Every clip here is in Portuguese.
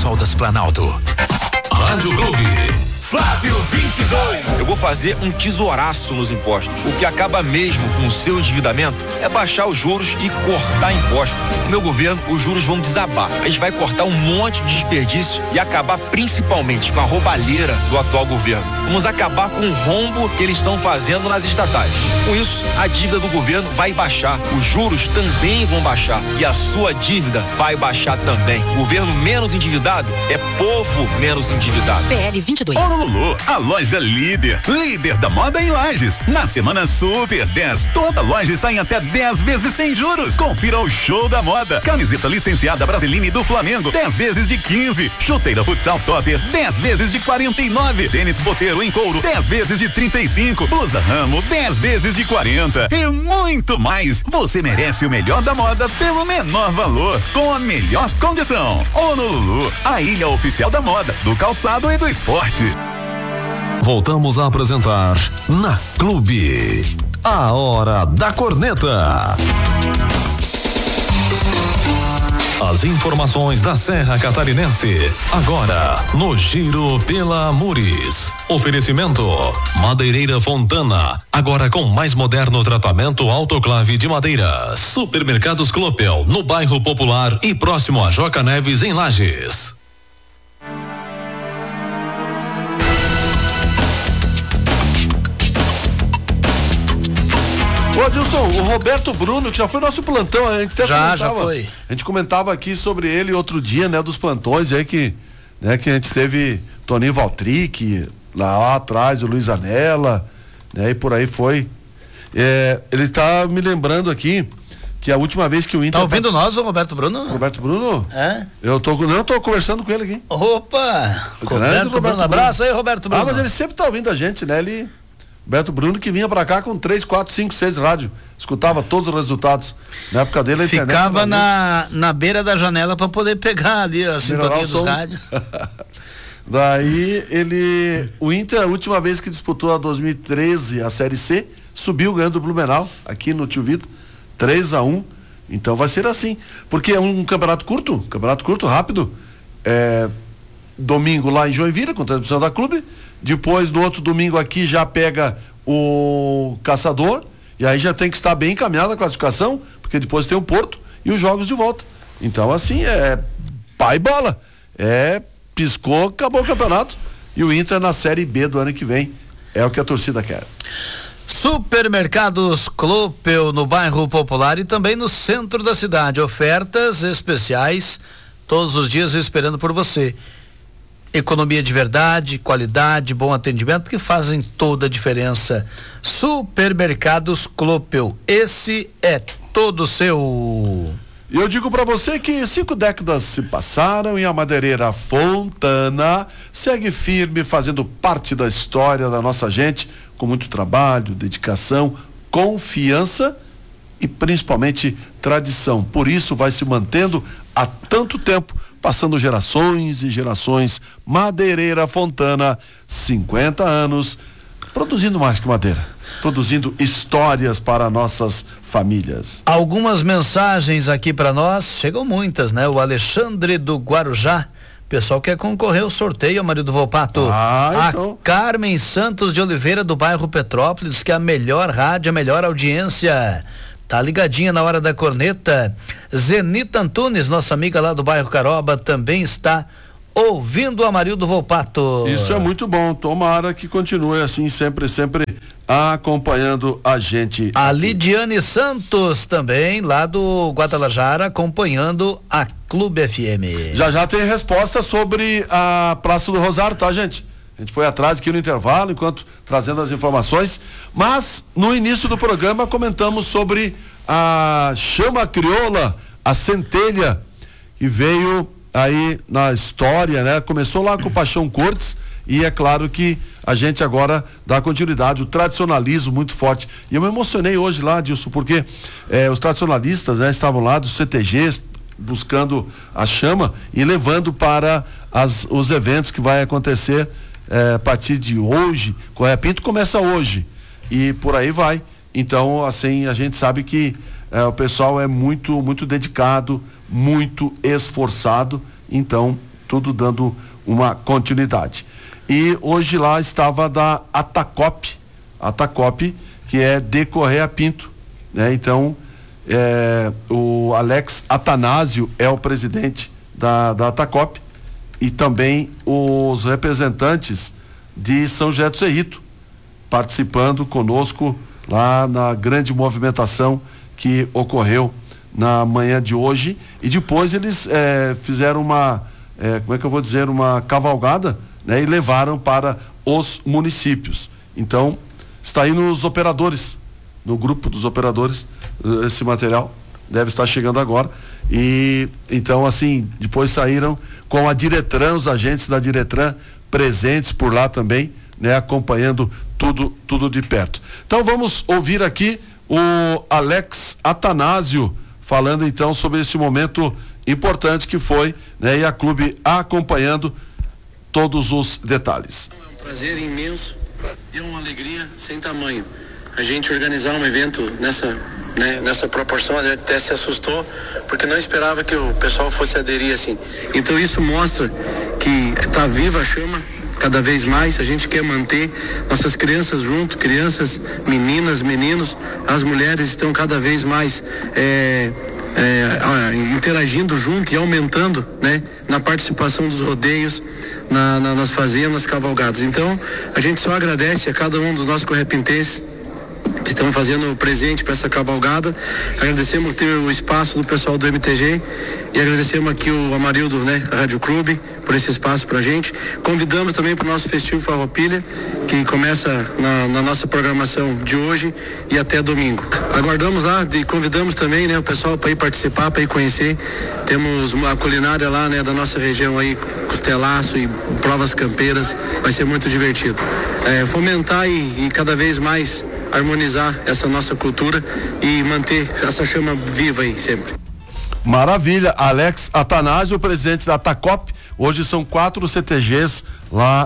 Caldas Planalto. Rádio Clube. Flávio 22. Eu vou fazer um tesouraço nos impostos. O que acaba mesmo com o seu endividamento é baixar os juros e cortar impostos. No meu governo, os juros vão desabar. A gente vai cortar um monte de desperdício e acabar principalmente com a roubalheira do atual governo. Vamos acabar com o rombo que eles estão fazendo nas estatais. Com isso, a dívida do governo vai baixar. Os juros também vão baixar. E a sua dívida vai baixar também. Governo menos endividado é povo menos endividado. PL 22. Lulu, a loja líder da moda em Lages. Na semana Super 10, toda loja está em até 10 vezes sem juros. Confira o show da moda. Camiseta licenciada Brasiline do Flamengo, 10 vezes de 15. Chuteira futsal Topper, 10 vezes de 49. Tênis Boteiro em couro, 10 vezes de 35. Blusa Ramo, 10 vezes de 40. E muito mais. Você merece o melhor da moda pelo menor valor, com a melhor condição. Honolulu, a ilha oficial da moda, do calçado e do esporte. Voltamos a apresentar na Clube. A Hora da Corneta. As informações da Serra Catarinense, agora no Giro pela Amures. Oferecimento Madeireira Fontana, agora com mais moderno tratamento autoclave de madeira. Supermercados Clopel, no bairro Popular e próximo a Joca Neves, em Lages. Ô Adilson, o Roberto Bruno, que já foi nosso plantão, a gente até já foi. A gente comentava aqui sobre ele outro dia, né, dos plantões aí que a gente teve Toninho Valtric, lá atrás, o Luiz Anela, né, e por aí foi. Ele tá me lembrando aqui que a última vez que o Inter... Tá ouvindo nós, o Roberto Bruno? Roberto Bruno? É? Eu tô conversando com ele aqui. Opa! Roberto Bruno, abraço aí, Roberto Bruno. Ah, mas ele sempre tá ouvindo a gente, né, Roberto Bruno, que vinha pra cá com 3, 4, 5, 6 rádio, escutava todos os resultados. Na época dele, a internet ficava na beira da janela pra poder pegar ali a sintonia dos rádios. Daí o Inter, a última vez que disputou a 2013, a Série C, subiu ganhando o Blumenau, aqui no Tio Vitor, 3-1. Então vai ser assim, porque é um campeonato curto, rápido. Domingo lá em Joinville, com transmissão da Clube. Depois, no outro domingo aqui, já pega o Caçador, e aí já tem que estar bem encaminhada a classificação, porque depois tem o Porto e os jogos de volta. Então, assim, pá e bola. Piscou, acabou o campeonato. E o Inter na Série B do ano que vem. É o que a torcida quer. Supermercados Clopel, no bairro Popular e também no centro da cidade. Ofertas especiais todos os dias esperando por você. Economia de verdade, qualidade, bom atendimento que fazem toda a diferença. Supermercados Clopel, esse é todo seu. E eu digo pra você que 5 décadas se passaram e a madeireira Fontana segue firme, fazendo parte da história da nossa gente, com muito trabalho, dedicação, confiança e principalmente tradição. Por isso vai se mantendo há tanto tempo, passando gerações e gerações. Madeireira Fontana, 50 anos, produzindo mais que madeira, produzindo histórias para nossas famílias. Algumas mensagens aqui para nós, chegam muitas, né? O Alexandre do Guarujá, pessoal quer concorrer ao sorteio, Marido Volpato. Então. A Carmen Santos de Oliveira, do bairro Petrópolis, que é a melhor rádio, a melhor audiência. Tá ligadinha na Hora da Corneta. Zenita Antunes, nossa amiga lá do bairro Caroba, também está ouvindo o Amarildo Volpato. Isso é muito bom, tomara que continue assim, sempre acompanhando a gente. A Lidiane Santos também, lá do Guadalajara, acompanhando a Clube FM. Já tem resposta sobre a Praça do Rosário, tá, gente? A gente foi atrás aqui no intervalo, enquanto trazendo as informações, mas no início do programa comentamos sobre a chama crioula, a centelha, que veio aí na história, né? Começou lá com o Paixão Cortes, e é claro que a gente agora dá continuidade, o tradicionalismo muito forte. E eu me emocionei hoje lá, Dilson, porque os tradicionalistas, né, estavam lá dos CTGs buscando a chama e levando para os eventos que vai acontecer a partir de hoje. Correia Pinto começa hoje e por aí vai. Então, assim, a gente sabe que o pessoal é muito dedicado, muito esforçado. Então, tudo dando uma continuidade. E hoje lá estava da Atacop, que é de Correia Pinto, né? Então, o Alex Atanásio é o presidente da Atacop, e também os representantes de São José do Cerrito, participando conosco lá na grande movimentação que ocorreu na manhã de hoje. E depois eles fizeram uma cavalgada, né? E levaram para os municípios. Então, está aí nos operadores, no grupo dos operadores, esse material deve estar chegando agora. E então, assim, depois saíram com a Diretran, os agentes da Diretran presentes por lá também, né? Acompanhando tudo de perto. Então vamos ouvir aqui o Alex Atanásio falando então sobre esse momento importante que foi, né? E a clube acompanhando todos os detalhes. É um prazer imenso e uma alegria sem tamanho. A gente organizar um evento nessa proporção, a gente até se assustou, porque não esperava que o pessoal fosse aderir assim. Então isso mostra que está viva a chama cada vez mais. A gente quer manter nossas crianças junto, crianças, meninas, meninos, as mulheres estão cada vez mais interagindo junto e aumentando, né, na participação dos rodeios, nas fazendas, cavalgadas. Então a gente só agradece a cada um dos nossos correpintenses que estão fazendo presente para essa cavalgada. Agradecemos ter o espaço do pessoal do MTG e agradecemos aqui o Amarildo, né, a Rádio Clube, por esse espaço pra gente. Convidamos também para o nosso Festivo Farroupilha, que começa na nossa programação de hoje e até domingo. Aguardamos lá e convidamos também, né, o pessoal para ir participar, para ir conhecer. Temos uma culinária lá, né, da nossa região aí, costelaço e provas campeiras, vai ser muito divertido. Fomentar e cada vez mais harmonizar essa nossa cultura e manter essa chama viva aí sempre. Maravilha, Alex Atanásio, presidente da Atacop. Hoje são 4 CTGs lá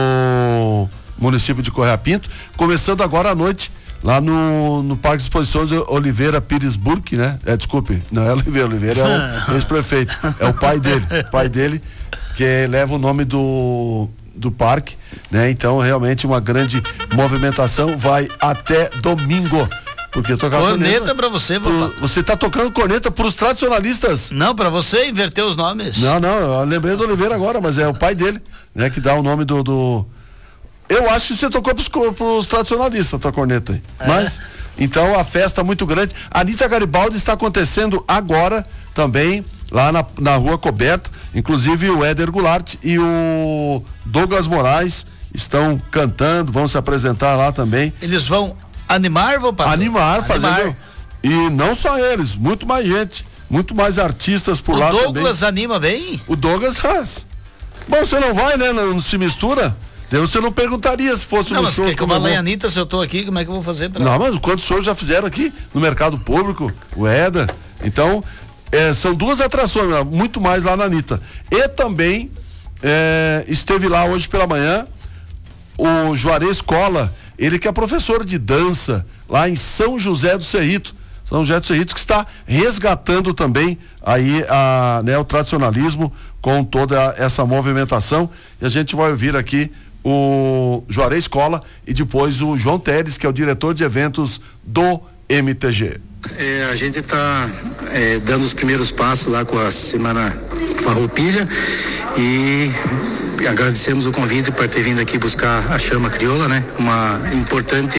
no município de Correia Pinto, começando agora à noite lá no Parque de Exposições Oliveira Pires Burke, né? Desculpe, não é Oliveira é o ex-prefeito, é o pai dele que leva o nome do parque, né? Então realmente uma grande movimentação, vai até domingo. Porque tocar corneta pra você, papai. Você tá tocando corneta pros tradicionalistas? Não, pra você inverter os nomes. Não, eu lembrei do Oliveira agora, mas é o pai dele, né? Que dá o nome do... Eu acho que você tocou pros tradicionalistas, a tua corneta aí. Mas, então a festa muito grande. A Anitta Garibaldi está acontecendo agora também, lá na Rua Coberta. Inclusive o Éder Goulart e o Douglas Moraes estão cantando, vão se apresentar lá também. Eles vão animar, fazendo. E não só eles, muito mais gente, muito mais artistas por lá também. O Douglas anima bem? O Douglas faz. Bom, você não vai, né? Não se mistura. Você não perguntaria se fosse no show. Como a Anitta, se eu tô aqui, como é que eu vou fazer pra... Não, mas quantos shows já fizeram aqui no mercado público, o Éder. Então, são 2 atrações, muito mais lá na Anitta. E também esteve lá hoje pela manhã o Juarez Cola, ele que é professor de dança lá em São José do Cerrito. São José do Cerrito, que está resgatando também aí o tradicionalismo com toda essa movimentação. E a gente vai ouvir aqui o Juarez Cola e depois o João Teres, que é o diretor de eventos do MTG. A gente está dando os primeiros passos lá com a Semana Farroupilha e agradecemos o convite para ter vindo aqui buscar a chama crioula, né? Uma importante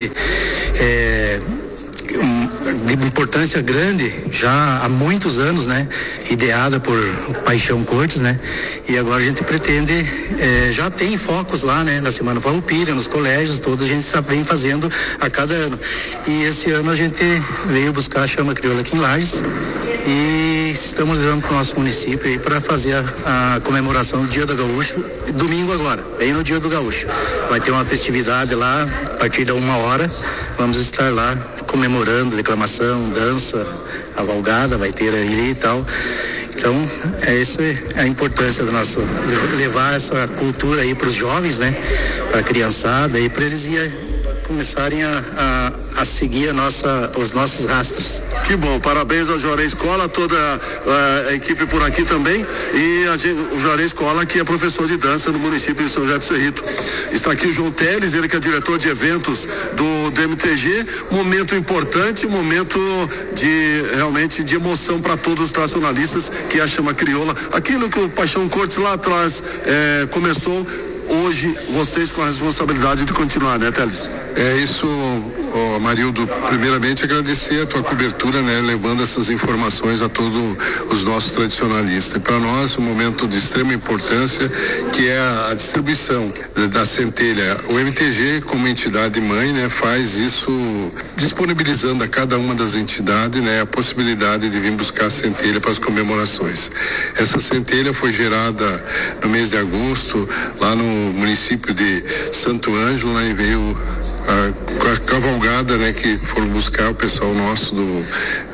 de importância grande já há muitos anos, né? Ideada por Paixão Cortes, né? E agora a gente pretende, já tem focos lá, né? Na Semana Farroupilha, nos colégios, todos a gente vem fazendo a cada ano. E esse ano a gente veio buscar a chama crioula aqui em Lages e estamos levando para o nosso município aí para fazer a comemoração do Dia do Gaúcho, domingo agora, bem no Dia do Gaúcho. Vai ter uma festividade lá, a partir da 1h, vamos estar lá comemorando, declamação, dança, cavalgada, vai ter ali e tal. Então, essa é a importância do nosso, levar essa cultura aí para os jovens, né? Para a criançada e para eles irem começarem a seguir os nossos rastros. Que bom, parabéns ao Juarez Escola, toda a equipe por aqui também, e o Juarez Escola, que é professor de dança no município de São José do Cerrito. Está aqui o João Teles, ele que é diretor de eventos do MTG, momento importante, momento realmente de emoção para todos os tradicionalistas, que é a chama crioula, aquilo que o Paixão Cortes lá atrás começou. Hoje, vocês com a responsabilidade de continuar, né, Teles? É isso, Amarildo. Primeiramente, agradecer a tua cobertura, né, levando essas informações a todos os nossos tradicionalistas. E para nós, um momento de extrema importância, que é a distribuição da centelha. O MTG, como entidade mãe, né, faz isso disponibilizando a cada uma das entidades, né, a possibilidade de vir buscar a centelha para as comemorações. Essa centelha foi gerada no mês de agosto, lá no município de Santo Ângelo, né, e veio a cavalgada, né, que foram buscar o pessoal nosso do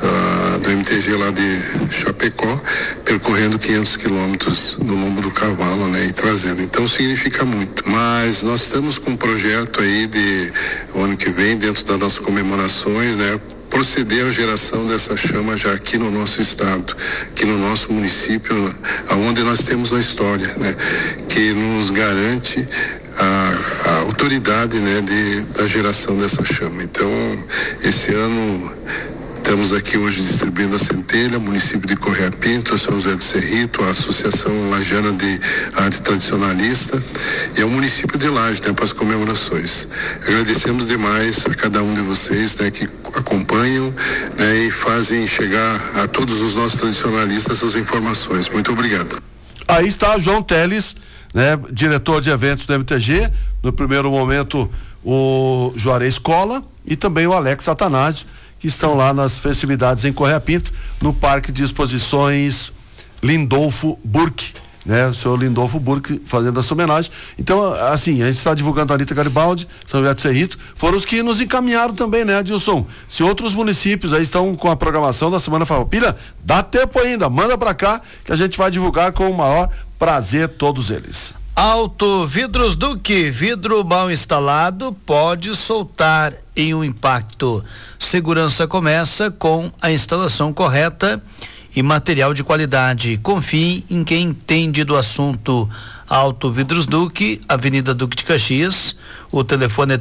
MTG lá de Chapecó, percorrendo 500 quilômetros no lombo do cavalo, né, e trazendo. Então significa muito. Mas nós estamos com um projeto aí o ano que vem, dentro das nossas comemorações, né, proceder à geração dessa chama já aqui no nosso estado, aqui no nosso município, aonde nós temos a história, né, que nos garante a autoridade, né, da geração dessa chama. Então, esse ano estamos aqui hoje distribuindo a centelha, município de Correia Pinto, São José do Cerrito, a Associação Lajana de Arte Tradicionalista e ao município de Laje, né, para as comemorações. Agradecemos demais a cada um de vocês, né, que acompanham, né, e fazem chegar a todos os nossos tradicionalistas essas informações. Muito obrigado. Aí está João Teles, né, diretor de eventos do MTG, no primeiro momento o Juarez Escola e também o Alex Satanásio, que estão lá nas festividades em Correia Pinto, no Parque de Exposições Lindolfo Burke, né? O senhor Lindolfo Burke fazendo essa homenagem. Então, assim, a gente está divulgando a Anitta Garibaldi, São José do Cerrito, foram os que nos encaminharam também, né, Adilson? Se outros municípios aí estão com a programação da Semana Farroupilha, dá tempo ainda, manda pra cá que a gente vai divulgar com o maior prazer todos eles. Auto Vidros Duque, vidro mal instalado pode soltar em um impacto. Segurança começa com a instalação correta e material de qualidade. Confie em quem entende do assunto. Auto Vidros Duque, Avenida Duque de Caxias, o telefone é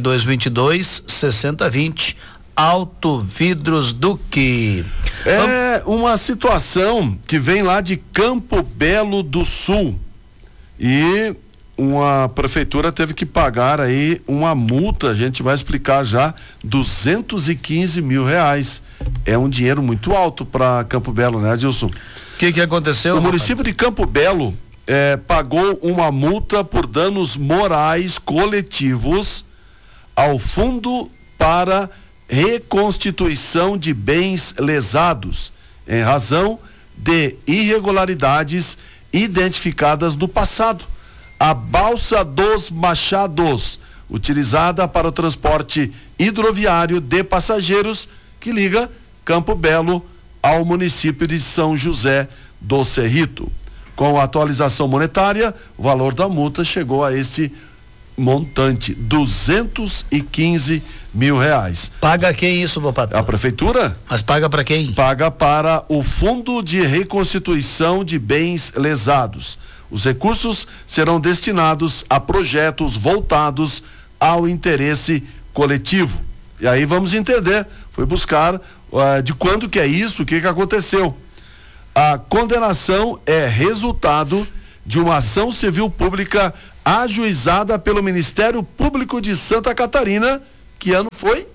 3222-6020. Auto Vidros Duque. É uma situação que vem lá de Campo Belo do Sul. E uma prefeitura teve que pagar aí uma multa, a gente vai explicar já, 215 mil reais. É um dinheiro muito alto para Campo Belo, né, Adilson? O que aconteceu? O município de Campo Belo pagou uma multa por danos morais coletivos ao Fundo para Reconstituição de Bens Lesados, em razão de irregularidades identificadas no passado. A Balsa dos Machados, utilizada para o transporte hidroviário de passageiros, que liga Campo Belo ao município de São José do Cerrito. Com a atualização monetária, o valor da multa chegou a esse montante, 215 mil reais. Paga quem isso, meu patrão? A prefeitura? Mas paga para quem? Paga para o Fundo de Reconstituição de Bens Lesados. Os recursos serão destinados a projetos voltados ao interesse coletivo. E aí vamos entender, foi buscar de quando que é isso, o que aconteceu. A condenação é resultado de uma ação civil pública ajuizada pelo Ministério Público de Santa Catarina. Que ano foi?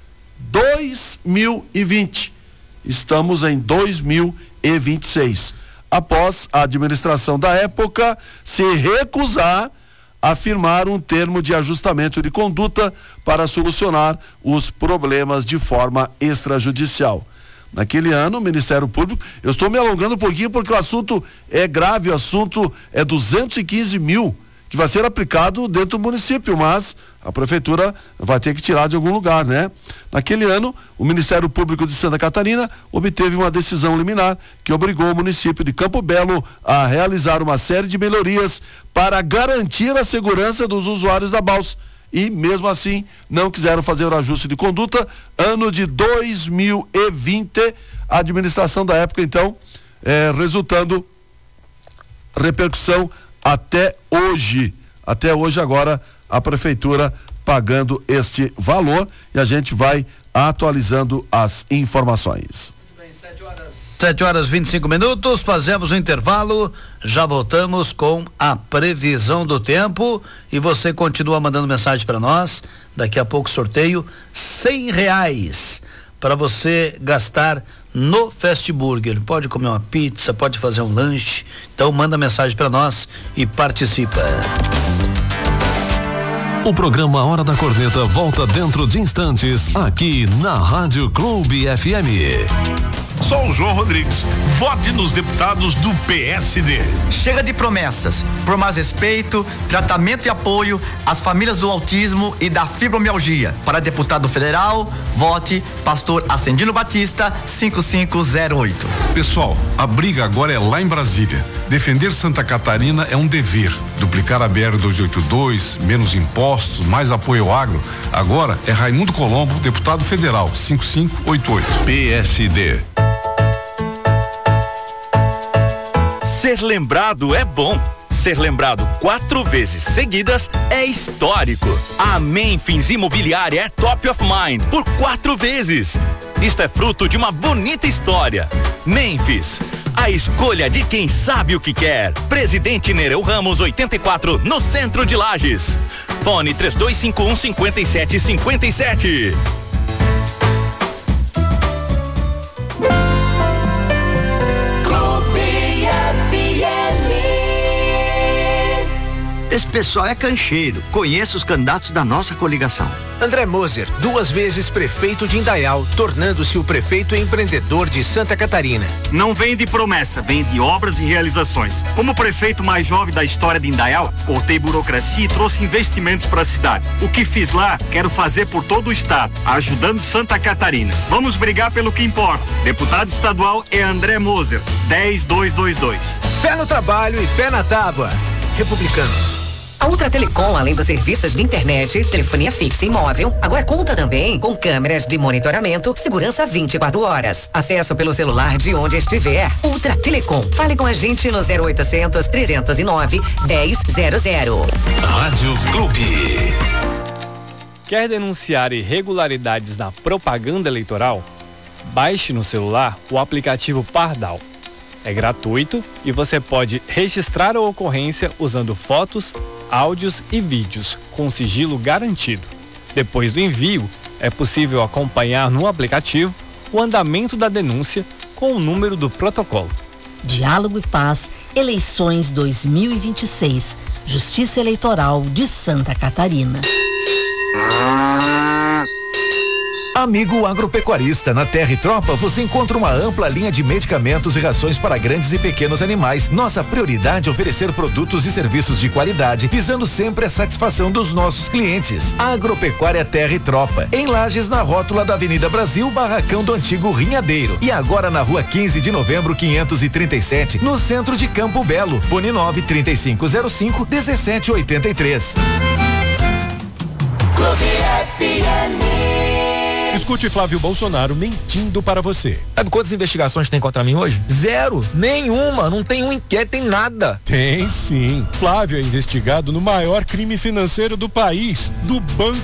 2020. Estamos em 2026. Após a administração da época se recusar a firmar um termo de ajustamento de conduta para solucionar os problemas de forma extrajudicial. Naquele ano, o Ministério Público, eu estou me alongando um pouquinho porque o assunto é grave, o assunto é 215 mil que vai ser aplicado dentro do município, mas a prefeitura vai ter que tirar de algum lugar, né? Naquele ano, o Ministério Público de Santa Catarina obteve uma decisão liminar que obrigou o município de Campo Belo a realizar uma série de melhorias para garantir a segurança dos usuários da balsa. e mesmo assim não quiseram fazer o ajuste de conduta. Ano de 2020, a administração da época então, resultando repercussão até hoje agora a prefeitura pagando este valor, e a gente vai atualizando as informações. 7h25, fazemos um intervalo, já voltamos com a previsão do tempo e você continua mandando mensagem para nós. Daqui a pouco sorteio R$100 para você gastar no Fast Burger. Pode comer uma pizza, pode fazer um lanche, então manda mensagem para nós e participa. O programa Hora da Corneta volta dentro de instantes aqui na Rádio Clube FM. Sou o João Rodrigues. Vote nos deputados do PSD. Chega de promessas. Por mais respeito, tratamento e apoio às famílias do autismo e da fibromialgia. Para deputado federal, vote Pastor Ascendino Batista 5508. Pessoal, a briga agora é lá em Brasília. Defender Santa Catarina é um dever. Duplicar a BR-282, menos impostos, mais apoio ao agro. Agora é Raimundo Colombo, deputado federal 5588. PSD. Ser lembrado é bom. Ser lembrado 4 vezes seguidas é histórico. A Memphis Imobiliária é top of mind por 4 vezes. Isto é fruto de uma bonita história. Memphis, a escolha de quem sabe o que quer. Presidente Nereu Ramos 84, no centro de Lages. Fone 3251-5757. Esse pessoal é cancheiro. Conheço os candidatos da nossa coligação. André Moser, 2 vezes prefeito de Indaial, tornando-se o prefeito empreendedor de Santa Catarina. Não vem de promessa, vem de obras e realizações. Como prefeito mais jovem da história de Indaial, cortei burocracia e trouxe investimentos para a cidade. O que fiz lá, quero fazer por todo o estado, ajudando Santa Catarina. Vamos brigar pelo que importa. Deputado estadual é André Moser, 10222. Pé no trabalho e pé na tábua. Republicanos. A Ultra Telecom, além dos serviços de internet, telefonia fixa e móvel, agora conta também com câmeras de monitoramento, segurança 24 horas. Acesso pelo celular de onde estiver. Ultra Telecom. Fale com a gente no 0800 309 1000. Rádio Clube. Quer denunciar irregularidades na propaganda eleitoral? Baixe no celular o aplicativo Pardal. É gratuito e você pode registrar a ocorrência usando fotos, áudios e vídeos com sigilo garantido. Depois do envio, é possível acompanhar no aplicativo o andamento da denúncia com o número do protocolo. Diálogo e Paz, eleições 2026, Justiça Eleitoral de Santa Catarina. Amigo agropecuarista, na Terra e Tropa você encontra uma ampla linha de medicamentos e rações para grandes e pequenos animais. Nossa prioridade é oferecer produtos e serviços de qualidade, visando sempre a satisfação dos nossos clientes. Agropecuária Terra e Tropa, em Lages, na rótula da Avenida Brasil, barracão do antigo Rinhadeiro. E agora na Rua 15 de Novembro 537, no centro de Campo Belo. Fone 93505-1783. Clube FM. Escute Flávio Bolsonaro mentindo para você. Sabe quantas investigações tem contra mim hoje? 0, nenhuma, não tem um inquérito, tem nada. Tem sim. Flávio é investigado no maior crime financeiro do país, do Banco